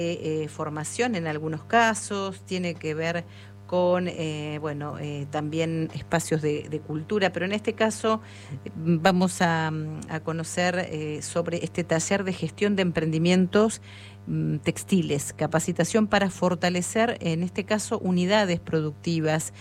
formación en algunos casos, tiene que ver con también espacios de cultura, pero en este caso vamos a conocer sobre este taller de gestión de emprendimientos textiles, capacitación para fortalecer, en este caso, unidades productivas,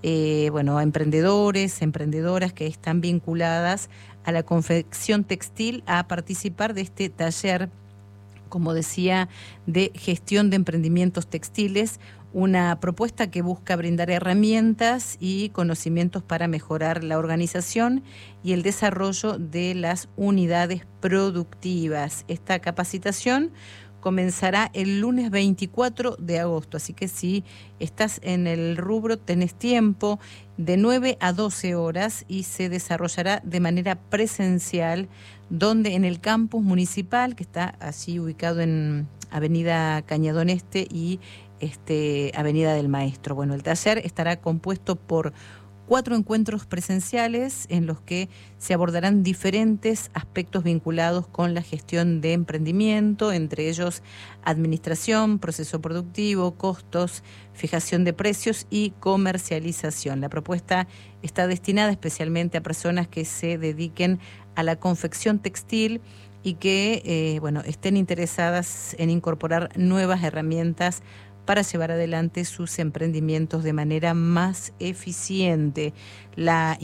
a emprendedores, emprendedoras que están vinculadas a la confección textil a participar de este taller, como decía, de gestión de emprendimientos textiles, una propuesta que busca brindar herramientas y conocimientos para mejorar la organización y el desarrollo de las unidades productivas. Esta capacitación comenzará el lunes 24 de agosto, así que si estás en el rubro tenés tiempo, de 9 a 12 horas, y se desarrollará de manera presencial, donde en el campus municipal, que está allí ubicado en Avenida Cañadón Este y Avenida del Maestro. Bueno, el taller estará compuesto por 4 encuentros presenciales en los que se abordarán diferentes aspectos vinculados con la gestión de emprendimiento, entre ellos administración, proceso productivo, costos, fijación de precios y comercialización. La propuesta está destinada especialmente a personas que se dediquen a la confección textil y que estén interesadas en incorporar nuevas herramientas para llevar adelante sus emprendimientos de manera más eficiente. Las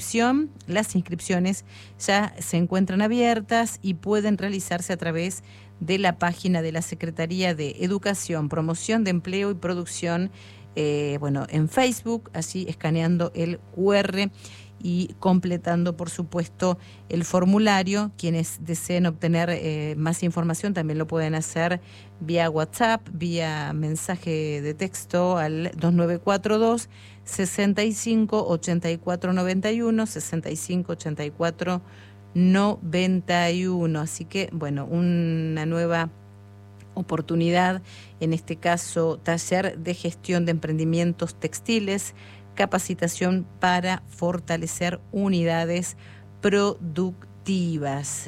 inscripciones ya se encuentran abiertas y pueden realizarse a través de la página de la Secretaría de Educación, Promoción de Empleo y Producción, en Facebook, así escaneando el QR y completando, por supuesto, el formulario. Quienes deseen obtener más información también lo pueden hacer vía WhatsApp, vía mensaje de texto al 2942 65 84 91, 65 84 91. Así que, una nueva oportunidad, en este caso, taller de gestión de emprendimientos textiles, capacitación para fortalecer unidades productivas.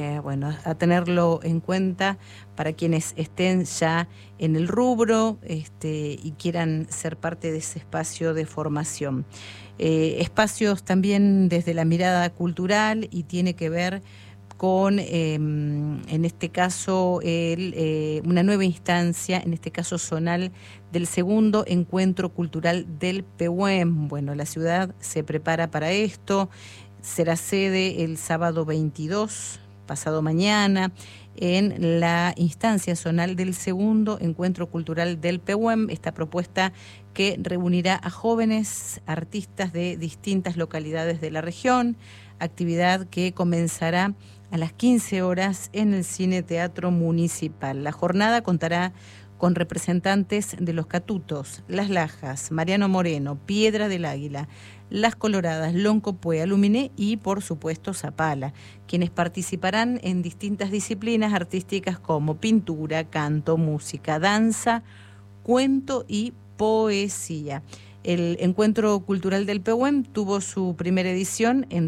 A tenerlo en cuenta para quienes estén ya en el rubro y quieran ser parte de ese espacio de formación. Espacios también desde la mirada cultural, y tiene que ver con, en este caso, una nueva instancia, en este caso zonal, del segundo encuentro cultural del Pehuen. Bueno, la ciudad se prepara para esto. Será sede el sábado 22, pasado mañana, en la instancia zonal del segundo encuentro cultural del Pehuen. Esta propuesta que reunirá a jóvenes artistas de distintas localidades de la región, actividad que comenzará a las 15 horas en el Cine Teatro Municipal. La jornada contará con representantes de Los Catutos, Las Lajas, Mariano Moreno, Piedra del Águila, Las Coloradas, Loncopué, Aluminé y, por supuesto, Zapala, quienes participarán en distintas disciplinas artísticas como pintura, canto, música, danza, cuento y poesía. El Encuentro Cultural del Pehuen tuvo su primera edición en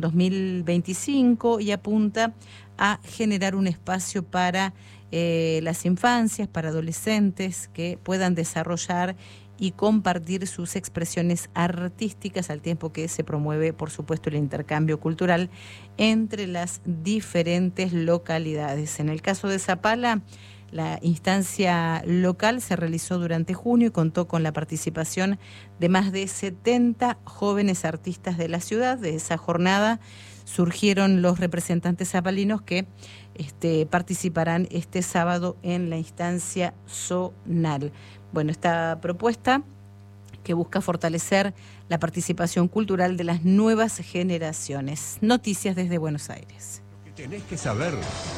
2025 y apunta a generar un espacio para las infancias, para adolescentes que puedan desarrollar y compartir sus expresiones artísticas, al tiempo que se promueve, por supuesto, el intercambio cultural entre las diferentes localidades. En el caso de Zapala, la instancia local se realizó durante junio y contó con la participación de más de 70 jóvenes artistas de la ciudad. De esa jornada surgieron los representantes zapalinos que participarán este sábado en la instancia zonal. Bueno, esta propuesta que busca fortalecer la participación cultural de las nuevas generaciones. Noticias desde Buenos Aires. Lo que tenés que saber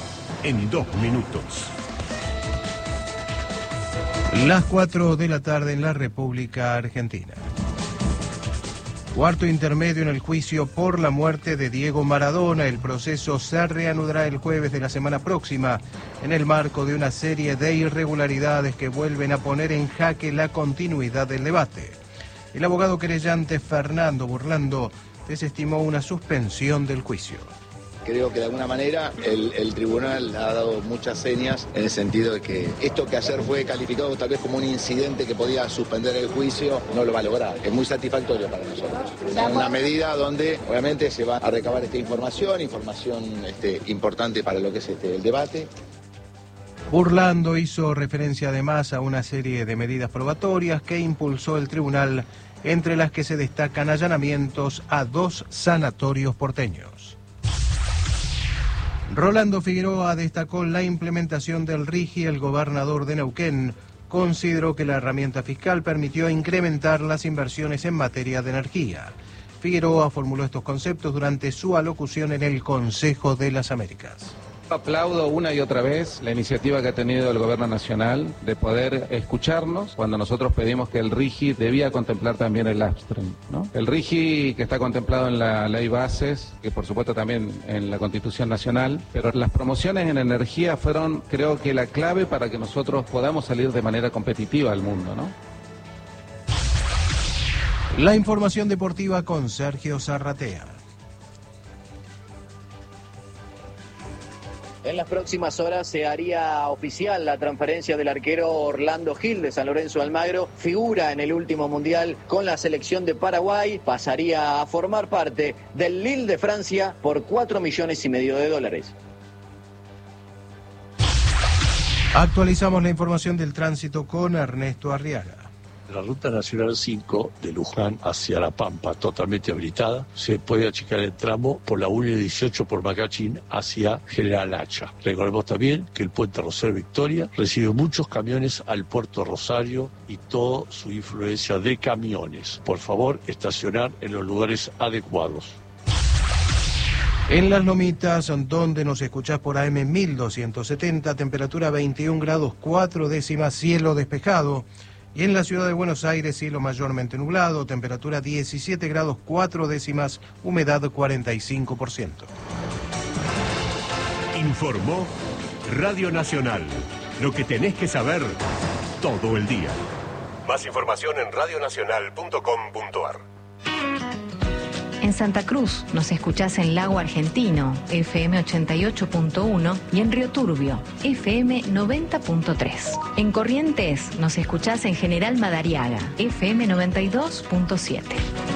en 2 minutos. Las 4 de la tarde en la República Argentina. Cuarto intermedio en el juicio por la muerte de Diego Maradona. El proceso se reanudará el jueves de la semana próxima en el marco de una serie de irregularidades que vuelven a poner en jaque la continuidad del debate. El abogado querellante Fernando Burlando desestimó una suspensión del juicio. Creo que de alguna manera el tribunal ha dado muchas señas en el sentido de que esto que ayer fue calificado tal vez como un incidente que podía suspender el juicio, no lo va a lograr. Es muy satisfactorio para nosotros. Es una medida donde obviamente se va a recabar esta información importante para lo que es el debate. Burlando hizo referencia además a una serie de medidas probatorias que impulsó el tribunal, entre las que se destacan allanamientos a 2 sanatorios porteños. Rolando Figueroa destacó la implementación del RIGI. El gobernador de Neuquén consideró que la herramienta fiscal permitió incrementar las inversiones en materia de energía. Figueroa formuló estos conceptos durante su alocución en el Consejo de las Américas. Aplaudo una y otra vez la iniciativa que ha tenido el gobierno nacional de poder escucharnos cuando nosotros pedimos que el RIGI debía contemplar también el upstream, ¿no? El RIGI que está contemplado en la ley bases, que por supuesto también en la Constitución Nacional, pero las promociones en energía fueron, creo que la clave para que nosotros podamos salir de manera competitiva al mundo, ¿no? La información deportiva con Sergio Zarratea. En las próximas horas se haría oficial la transferencia del arquero Orlando Gil de San Lorenzo de Almagro. Figura en el último mundial con la selección de Paraguay. Pasaría a formar parte del Lille de Francia por $4,5 millones. Actualizamos la información del tránsito con Ernesto Arriaga. La ruta nacional 5 de Luján hacia La Pampa, totalmente habilitada. Se puede achicar el tramo por la 1 y 18 por Macachín hacia General Hacha. Recordemos también que el puente Rosario Victoria recibe muchos camiones al puerto Rosario y toda su influencia de camiones. Por favor, estacionar en los lugares adecuados. En Las Lomitas, donde nos escuchás por AM 1270, temperatura 21 grados 4 décimas, cielo despejado. Y en la ciudad de Buenos Aires, cielo mayormente nublado, temperatura 17 grados 4 décimas, humedad 45%. Informó Radio Nacional. Lo que tenés que saber todo el día. Más información en radionacional.com.ar. En Santa Cruz nos escuchás en Lago Argentino, FM 88.1, y en Río Turbio, FM 90.3. En Corrientes nos escuchás en General Madariaga, FM 92.7.